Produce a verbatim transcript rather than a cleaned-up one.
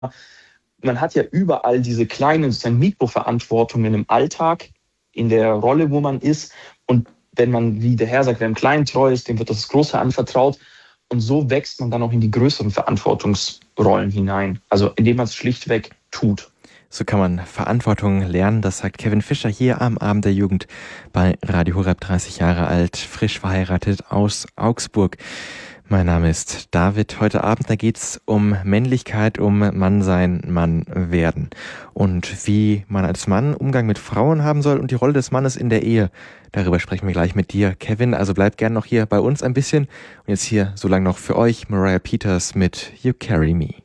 man hat ja überall diese kleinen sozusagen Mikroverantwortungen im Alltag, in der Rolle, wo man ist. Und wenn man, wie der Herr sagt, wer im Kleinen treu ist, dem wird das Große anvertraut. Und so wächst man dann auch in die größeren Verantwortungsrollen hinein. Also indem man es schlichtweg tut. So kann man Verantwortung lernen, das sagt Kevin Fischer hier am Abend der Jugend bei Radio Horeb, dreißig Jahre alt, frisch verheiratet aus Augsburg. Mein Name ist David. Heute Abend, da geht's um Männlichkeit, um Mann sein, Mann werden. Und wie man als Mann Umgang mit Frauen haben soll und die Rolle des Mannes in der Ehe. Darüber sprechen wir gleich mit dir, Kevin. Also bleib gern noch hier bei uns ein bisschen. Und jetzt hier so lange noch für euch Mariah Peters mit You Carry Me.